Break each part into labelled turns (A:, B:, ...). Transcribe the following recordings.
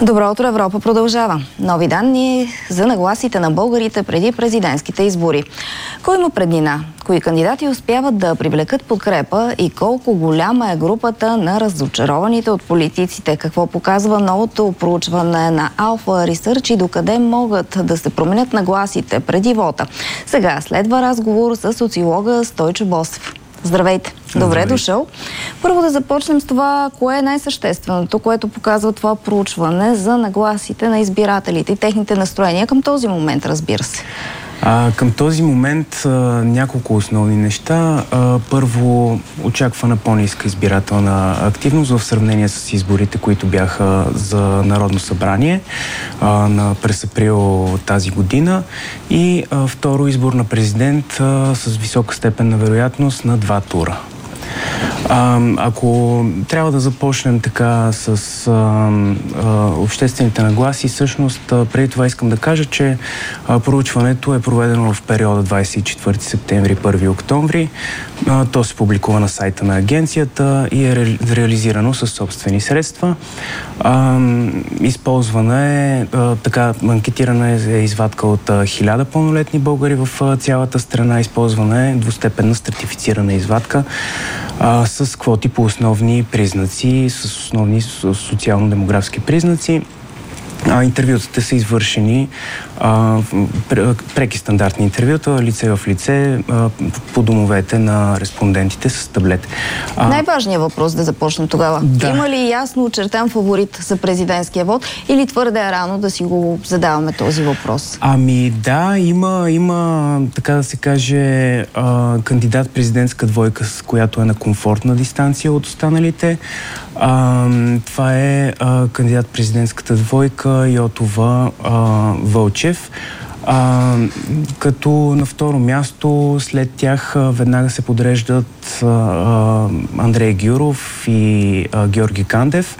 A: Добро утро, Европа продължава. Нови данни за нагласите на българите преди президентските избори. Кой има преднина? Кои кандидати успяват да привлекат подкрепа и колко голяма е групата на разочарованите от политиците? Какво показва новото проучване на Alpha Research и докъде могат да се променят нагласите преди вота? Сега следва разговор с социолога Стойчо Босев. Здравейте! Добре дошъл. Първо да започнем с това, кое е най-същественото, което показва това проучване за нагласите на избирателите и техните настроения към този момент, разбира се.
B: Към този момент няколко основни неща. Първо, очаквана по-ниска избирателна активност в сравнение с изборите, които бяха за Народно събрание през април тази година. И второ, избор на президент с висока степен на вероятност на 2 тура. Ако трябва да започнем така с обществените нагласи, всъщност преди това искам да кажа, че проучването е проведено в периода 24 септември, 1 октомври. То се публикува на сайта на агенцията и е реализирано със собствени средства. Анкетирана е извадка от 1000 пълнолетни българи в цялата страна. Използвана е двустепенна стратифицирана извадка с квоти по основни признаци, с основни социално-демографски признаци. Интервютата са извършени преки стандартни интервюта, лице в лице, по домовете на респондентите с таблет.
A: Най-важният въпрос да започнем тогава. Да. Има ли ясно очертан фаворит за президентския вод или твърде е рано да си го задаваме този въпрос?
B: Да, има така да се каже, кандидат президентска двойка, с която е на комфортна дистанция от останалите. Това е кандидат президентската двойка Йотова Вълчев. Като на второ място след тях веднага се подреждат Андрей Гюров и Георги Кандев.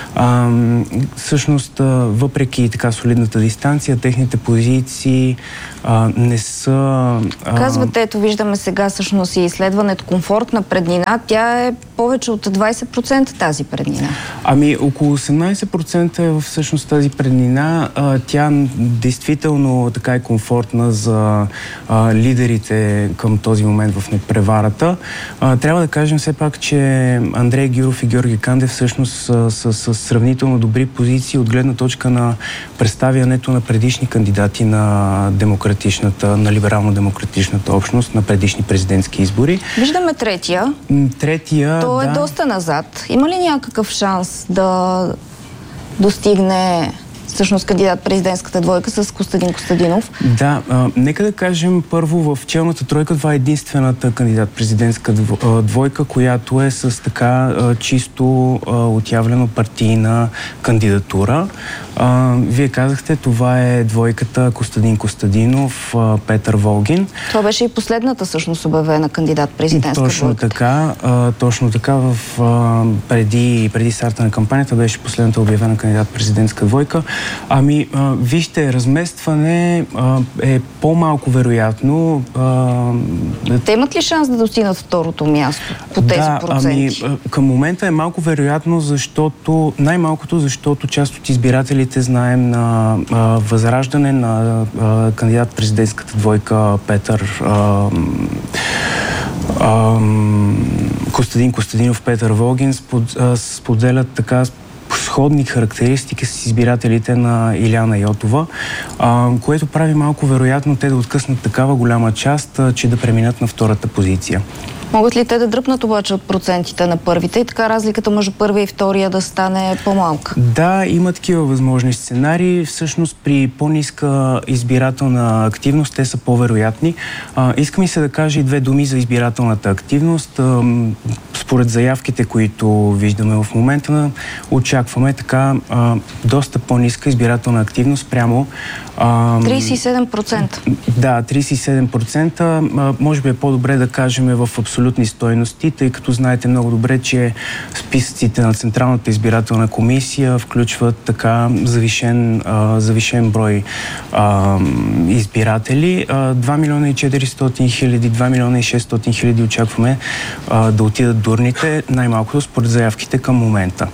B: Всъщност, въпреки така солидната дистанция, техните позиции не са...
A: Казвате, ето виждаме сега всъщност и изследването комфортна преднина. Тя е повече от 20% тази преднина.
B: Около 18% е всъщност тази преднина. Тя действително така е комфортна за лидерите към този момент в надпреварата. Трябва да кажем все пак, че Андрей Гюров и Георги Кандев всъщност са сравнително добри позиции от гледна точка на представянето на предишни кандидати на либерално-демократичната общност на предишни президентски избори.
A: Виждаме третия. То е доста назад. Има ли някакъв шанс да достигне всъщност кандидат президентската двойка с Костадин Костадинов?
B: Да, нека да кажем първо в челната тройка това е единствената кандидат президентска двойка, която е с така чисто отявлено партийна кандидатура. Вие казахте, това е двойката Костадин Костадинов, Петър Волгин.
A: Това беше и последната всъщност обявена кандидат президентска двойка.
B: Точно така. Преди старта на кампанията беше последната обявена кандидат президентска двойка. Вижте, разместване е по-малко вероятно.
A: Те имат ли шанс да достигнат второто място по тези проценти?
B: Към момента е малко вероятно, най-малкото защото част от избирателите знаем на Възраждане, на кандидат президентската двойка Петър Костадин Костадинов, Петър Волгин споделят така сходни характеристики с избирателите на Илияна Йотова, което прави малко вероятно те да откъснат такава голяма част, че да преминат на втората позиция.
A: Могат ли те да дръпнат обаче от процентите на първите и така разликата между първия и втория да стане по-малка?
B: Да, има такива възможни сценарии. Всъщност при по-ниска избирателна активност те са по-вероятни. Иска ми се да кажа и 2 думи за избирателната активност. Според заявките, които виждаме в момента, очакваме така доста по-ниска избирателна активност прямо
A: 37%.
B: Да, 37%. Може би е по-добре да кажем в абсолютно абсолютни стойности, тъй като знаете много добре, че списъците на Централната избирателна комисия включват така завишен брой избиратели. 2 милиона и 400 хиляди, 2 милиона и 600 хиляди очакваме да отидат до урните, най-малкото според заявките към момента.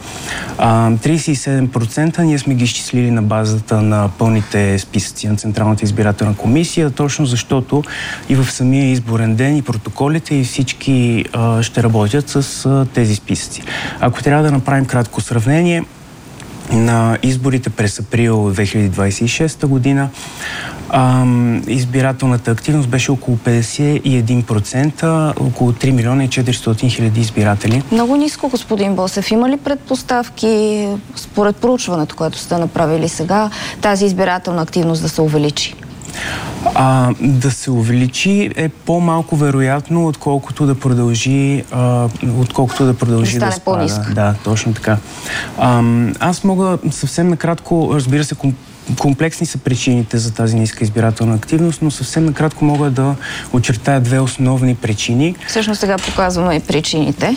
B: 37% ние сме ги изчислили на базата на пълните списъци на Централната избирателна комисия, точно защото и в самия изборен ден и протоколите и всички ще работят с тези списъци. Ако трябва да направим кратко сравнение, на изборите през април 2026 година избирателната активност беше около 51%, около 3 милиона и 400 хиляди избиратели.
A: Много ниско, господин Босев. Има ли предпоставки, според проучването, което сте направили сега, тази избирателна активност да се увеличи?
B: Да се увеличи е по-малко вероятно, отколкото да продължи да
A: стане по-ниска.
B: Да, точно така. Аз мога съвсем накратко, разбира се, комплексни са причините за тази ниска избирателна активност, но съвсем накратко мога да очертая две основни причини.
A: Всъщност сега показваме и причините.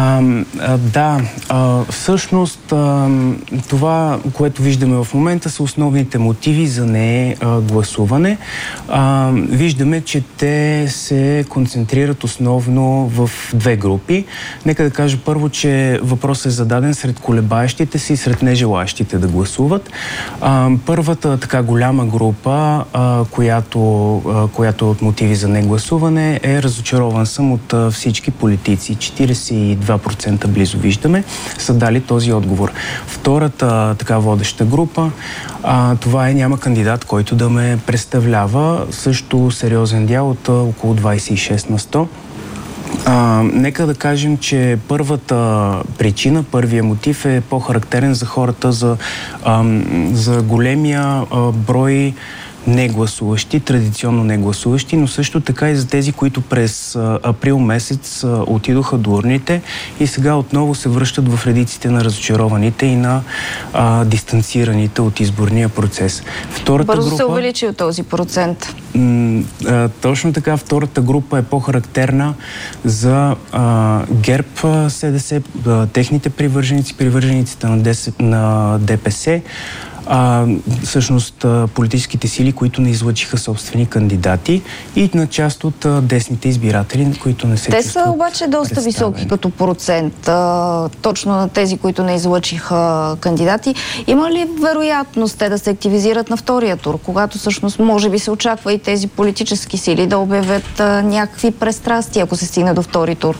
B: Всъщност това, което виждаме в момента, са основните мотиви за не гласуване. Виждаме, че те се концентрират основно в две групи. Нека да кажа първо, че въпросът е зададен сред колебаещите си и сред нежелащите да гласуват. Първата така голяма група, която е от мотиви за негласуване, е разочарован съм от всички политици. 42% близо виждаме, са дали този отговор. Втората така водеща група, това е няма кандидат, който да ме представлява. Също сериозен дял от около 26 на 100. Нека да кажем, че първата причина, първия мотив е по-характерен за хората, за големия брой негласуващи, традиционно негласуващи, но също така и за тези, които през април месец отидоха до урните и сега отново се връщат в редиците на разочарованите и на дистанцираните от изборния процес.
A: Бързо се увеличи от този процент.
B: Точно така, втората група е по-характерна за ГЕРБ СДС, техните привържениците на ДПС, всъщност политическите сили, които не излъчиха собствени кандидати и на част от десните избиратели, които не се чувстват.
A: Те са обаче доста високи като процент, точно на тези, които не излъчиха кандидати. Има ли вероятност те да се активизират на втория тур, когато всъщност може би се очаква и тези политически сили да обявят някакви пристрастия, ако се стигне до втори тур?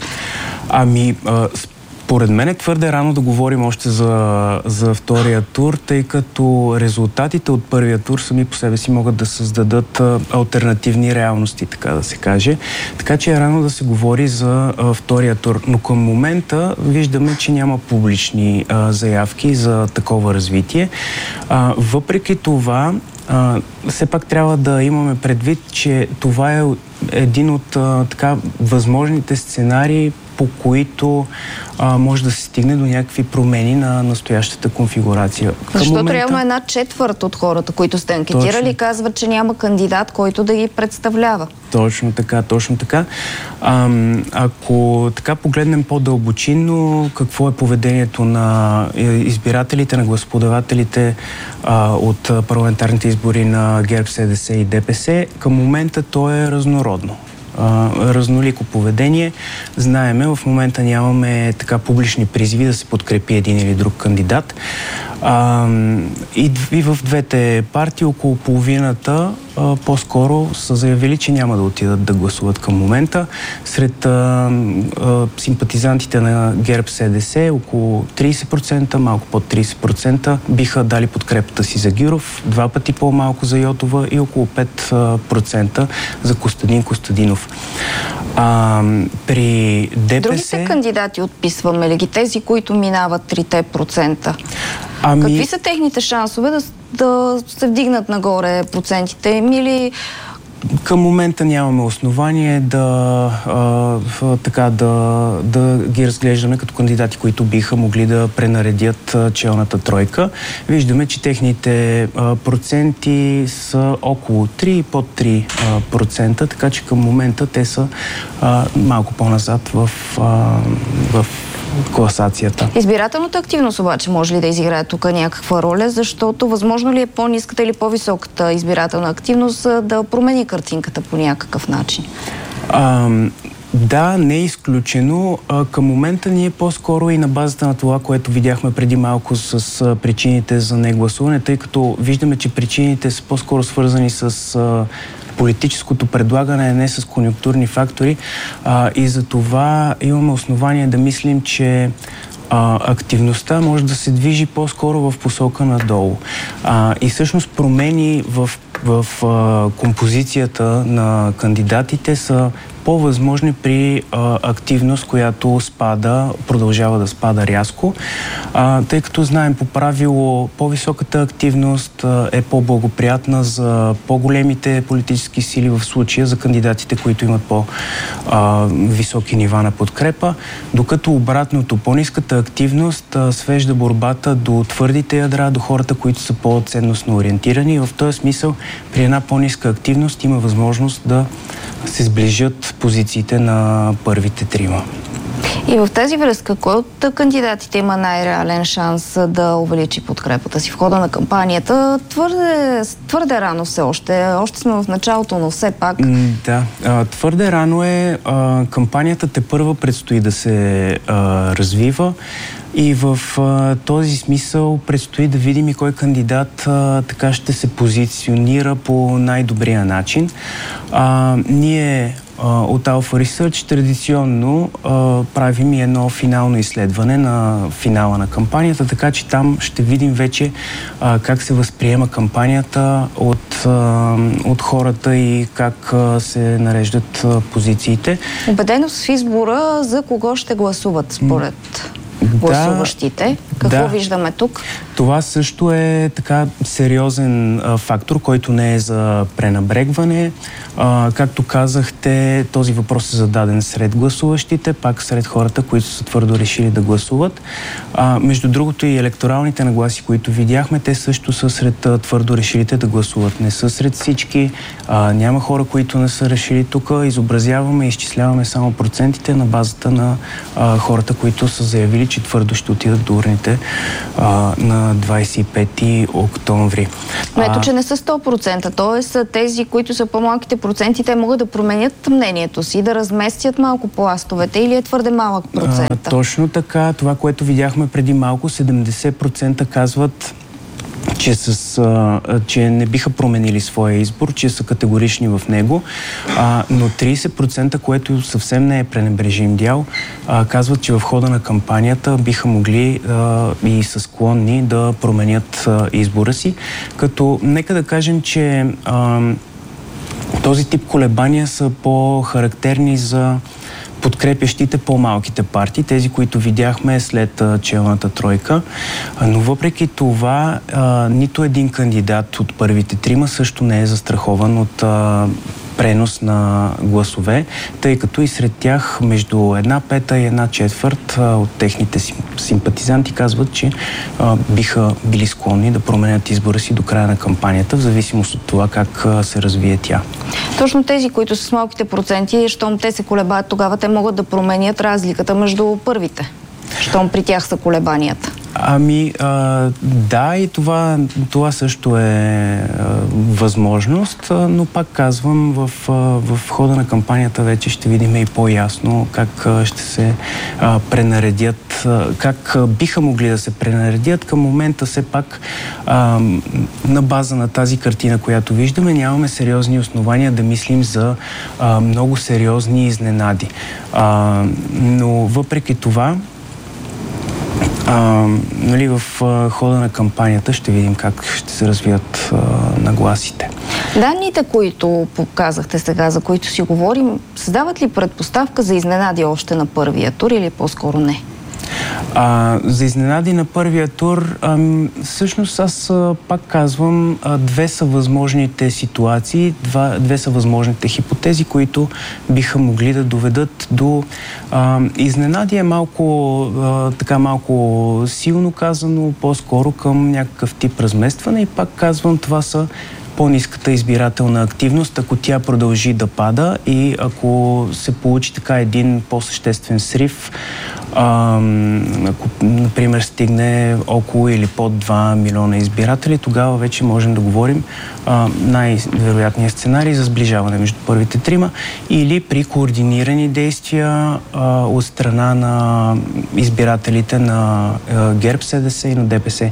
B: Според мен е твърде рано да говорим още за втория тур, тъй като резултатите от първия тур сами по себе си могат да създадат алтернативни реалности, така да се каже. Така че е рано да се говори за втория тур. Но към момента виждаме, че няма публични заявки за такова развитие. Въпреки това, все пак трябва да имаме предвид, че това е един от възможните сценарии, по които може да се стигне до някакви промени на настоящата конфигурация.
A: Защото реално една четвърт от хората, които сте анкетирали, казват, че няма кандидат, който да ги представлява.
B: Точно така. Ако така погледнем по-дълбочинно какво е поведението на избирателите, на гласоподавателите от парламентарните избори на ГЕРБ, СДС и ДПС, към момента то е разнородно. Разнолико поведение. Знаеме, в момента нямаме така публични призиви да се подкрепи един или друг кандидат. И в двете партии около половината по-скоро са заявили, че няма да отидат да гласуват към момента. Сред симпатизантите на ГЕРБ СДС около 30%, малко под 30% биха дали подкрепата си за Гюров, 2 пъти по-малко за Йотова и около 5% за Костадин Костадинов. При ДПС...
A: Другите кандидати отписваме ли ги? Тези, които минават 3%? Какви са техните шансове да се вдигнат нагоре процентите им или
B: Към момента нямаме основание да ги разглеждаме като кандидати, които биха могли да пренаредят челната тройка. Виждаме, че техните проценти са около 3 и под 3%, така че към момента те са малко по-назад в класацията.
A: Избирателната активност обаче може ли да изиграе тук някаква роля, защото възможно ли е по-ниската или по-високата избирателна активност да промени картинката по някакъв начин?
B: Да, не е изключено. Към момента ние по-скоро и на базата на това, което видяхме преди малко с причините за негласуване, тъй като виждаме, че причините са по-скоро свързани с политическото предлагане, не с конюнктурни фактори, и за това имаме основание да мислим, че активността може да се движи по-скоро в посока надолу. И всъщност промени в композицията на кандидатите са по-възможни при активност, която продължава да спада рязко, тъй като знаем по правило по-високата активност е по-благоприятна за по-големите политически сили, в случая за кандидатите, които имат по-високи нива на подкрепа, докато обратното, по-ниската активност свежда борбата до твърдите ядра, до хората, които са по-ценностно ориентирани. В този смисъл при една по-ниска активност има възможност да се сближат позициите на първите трима.
A: И в тази връзка, кой от кандидатите има най-реален шанс да увеличи подкрепата си в хода на кампанията? Твърде рано все още. Още сме в началото, но все пак...
B: Да, твърде рано е. Кампанията тепърва предстои да се развива. И в този смисъл предстои да видим и кой кандидат така ще се позиционира по най-добрия начин. Ние от Alpha Research традиционно правим и едно финално изследване на финала на кампанията, така че там ще видим вече как се възприема кампанията от хората и как се нареждат позициите.
A: Убеденост в избора за кого ще гласуват според гласуващите. Какво виждаме тук?
B: Това също е така сериозен фактор, който не е за пренабрегване. Както казахте, този въпрос е зададен сред гласуващите, пак сред хората, които са твърдо решили да гласуват. Между другото и електоралните нагласи, които видяхме, те също са сред твърдо решилите да гласуват. Не са сред всички. Няма хора, които не са решили тук. Изобразяваме и изчисляваме само процентите на базата на хората, които са заявили, че твърдо ще отидат до урните на 25 октомври.
A: Но ето, че не са 100%. Тоест, тези, които са по-малките проценти, те могат да променят мнението си, да разместят малко пластовете, или е твърде малък процент?
B: Точно така. Това, което видяхме преди малко, 70% казват, че не биха променили своя избор, че са категорични в него, но 30%, което съвсем не е пренебрежим дял, казват, че в хода на кампанията биха могли и са склонни да променят избора си, като нека да кажем, че този тип колебания са по-характерни за подкрепящите по-малките партии, тези, които видяхме след челната тройка. Но въпреки това, нито един кандидат от първите трима също не е застрахован от пренос на гласове, тъй като и сред тях между 1/5 и 1/4 от техните симпатизанти казват, че биха били склонни да променят избора си до края на кампанията, в зависимост от това как се развие тя.
A: Точно тези, които са с малките проценти, щом те се колебаят, тогава те могат да променят разликата между първите. Щом при тях са колебанията.
B: Да, и това също е възможност, но пак казвам, в хода на кампанията вече ще видим и по-ясно как ще се пренаредят, как биха могли да се пренаредят. Към момента все пак на база на тази картина, която виждаме, нямаме сериозни основания да мислим за много сериозни изненади. Но въпреки това, в хода на кампанията ще видим как ще се развият нагласите.
A: Данните, които показахте сега, за които си говорим, създават ли предпоставка за изненади още на първия тур или по-скоро не?
B: За изненади на първия тур, всъщност аз пак казвам, две са възможните ситуации, две са възможните хипотези, които биха могли да доведат до изненади е малко силно казано, по-скоро към някакъв тип разместване и пак казвам, това са по-ниската избирателна активност, ако тя продължи да пада и ако се получи така един по-съществен срив, ако, например, стигне около или под 2 милиона избиратели, тогава вече можем да говорим най-вероятният сценарий за сближаване между първите трима или при координирани действия от страна на избирателите на ГЕРБ-СДС и на ДПС.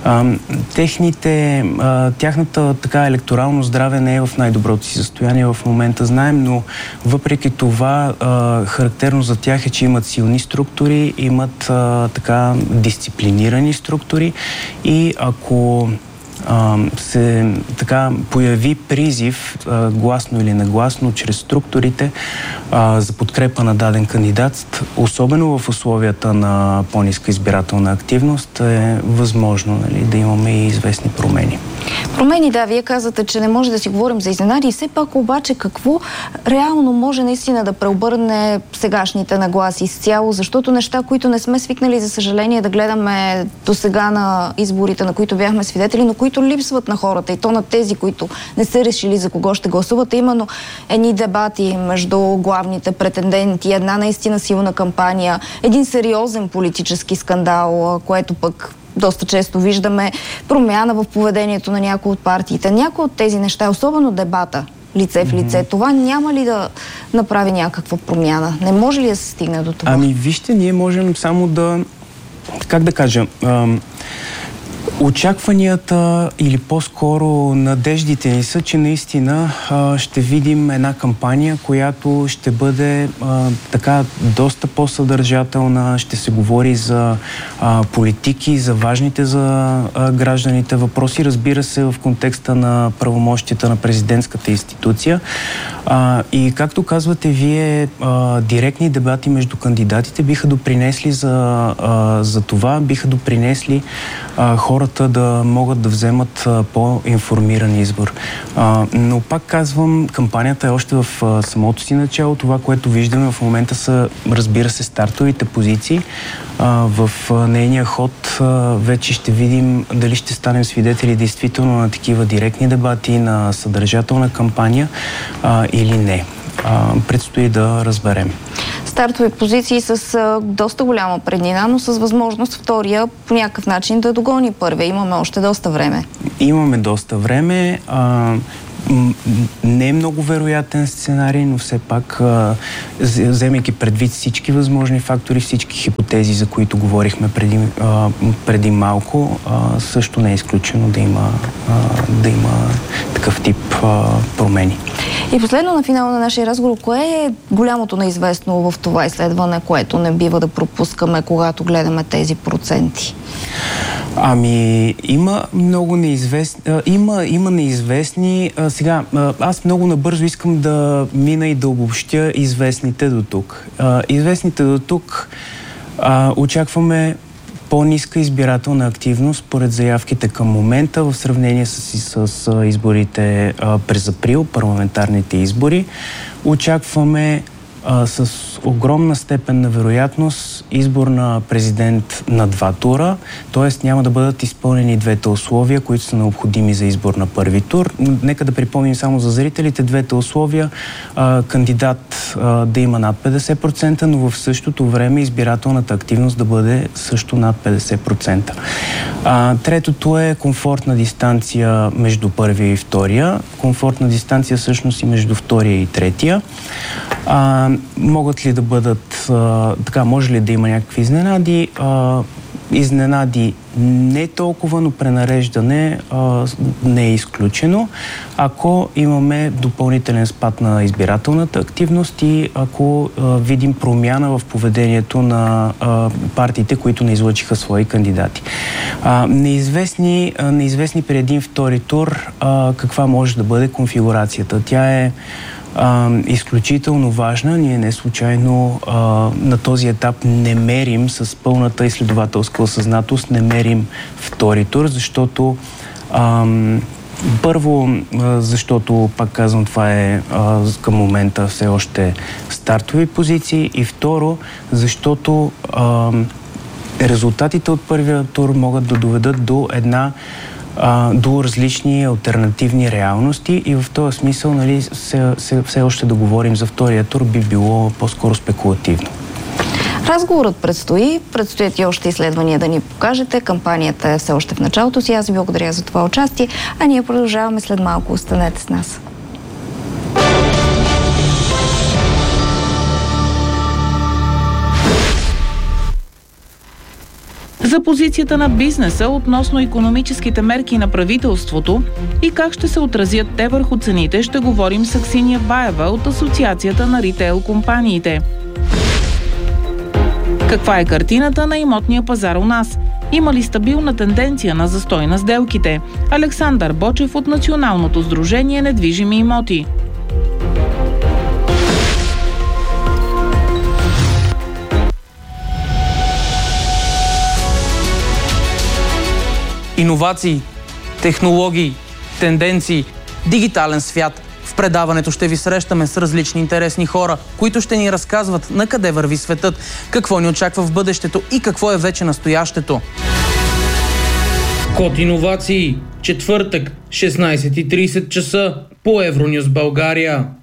B: Тяхната така електорално здраве не е в най-доброто си състояние в момента, знаем, но въпреки това характерно за тях е, че имат силни структури, имат така дисциплинирани структури и ако се така появи призив, гласно или негласно, чрез структурите за подкрепа на даден кандидат, особено в условията на по-ниска избирателна активност, е възможно, нали, да имаме и известни промени.
A: Промени, да, вие казвате, че не може да си говорим за изненади и все пак обаче какво реално може наистина да преобърне сегашните нагласи изцяло, защото неща, които не сме свикнали, за съжаление, да гледаме до сега на изборите, на които бяхме свидетели, но които липсват на хората и то на тези, които не са решили за кого ще гласуват, именно едни дебати между главните претенденти, една наистина силна кампания, един сериозен политически скандал, което пък доста често виждаме, промяна в поведението на някои от партиите. Някои от тези неща, особено дебата, лице в лице, това няма ли да направи някаква промяна? Не може ли да се стигне до това?
B: Ами вижте, ние можем само да, как да кажа, очакванията или по-скоро надеждите ни са, че наистина ще видим една кампания, която ще бъде така доста по-съдържателна, ще се говори за политики, за важните за гражданите въпроси, разбира се, в контекста на правомощията на президентската институция. И както казвате вие, директни дебати между кандидатите биха допринесли за това, биха допринесли хората да могат да вземат по-информиран избор. Но пак казвам, кампанията е още в самото си начало. Това, което виждаме в момента са, разбира се, стартовите позиции. В нейния ход вече ще видим дали ще станем свидетели действително на такива директни дебати, на съдържателна кампания или не. Предстои да разберем.
A: Стартови позиции с доста голяма преднина, но с възможност втория по някакъв начин да догони първия. Имаме още доста време.
B: Имаме доста време. Не е много вероятен сценарий, но все пак, вземайки предвид всички възможни фактори, всички хипотези, за които говорихме преди малко, също не е изключено да има такъв тип промени.
A: И последно на финала на нашия разговор, кое е голямото неизвестно в това изследване, което не бива да пропускаме, когато гледаме тези проценти?
B: Ами, има много неизвестни. Има неизвестни. Сега, аз много набързо искам да мина и да обобщя известните до тук. Известните до тук очакваме по-ниска избирателна активност според заявките към момента в сравнение с изборите през април, парламентарните избори. Очакваме с огромна степен на вероятност избор на президент на 2 тура, т.е. няма да бъдат изпълнени двете условия, които са необходими за избор на първи тур. Нека да припомним само за зрителите двете условия. Кандидат да има над 50%, но в същото време избирателната активност да бъде също над 50%. Третото е комфортна дистанция между първия и втория. Комфортна дистанция всъщност и между втория и третия. Могат ли да бъдат, така, може ли да има някакви изненади? Изненади не толкова, но пренареждане не е изключено. Ако имаме допълнителен спад на избирателната активност и ако видим промяна в поведението на партиите, които не излъчиха свои кандидати. Неизвестни при един втори тур каква може да бъде конфигурацията. Тя е изключително важна. Ние не случайно на този етап не мерим с пълната изследователска осъзнатост, не мерим втори тур, защото първо, защото, пак казвам, това е към момента все още стартови позиции, и второ, защото резултатите от първия тур могат да доведат до различни алтернативни реалности, и в този смисъл, нали, все още да говорим за втория тур би било по-скоро спекулативно.
A: Разговорът предстоят и още изследвания да ни покажете. Кампанията е все още в началото си. Аз ви благодаря за това участие, а ние продължаваме след малко. Останете с нас.
C: За позицията на бизнеса относно икономическите мерки на правителството и как ще се отразят те върху цените, ще говорим с Аксинья Баева от Асоциацията на ритейл компаниите. Каква е картината на имотния пазар у нас? Има ли стабилна тенденция на застой на сделките? Александър Бочев от Националното сдружение недвижими имоти.
D: Иновации, технологии, тенденции, дигитален свят. В предаването ще ви срещаме с различни интересни хора, които ще ни разказват на къде върви светът, какво ни очаква в бъдещето и какво е вече настоящето. Код иновации. Четвъртък, 16:30 часа по Евронюс България.